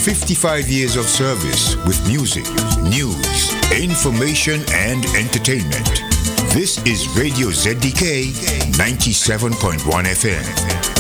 55 years of service with music, news, information, and entertainment. This is Radio ZDK 97.1 FM.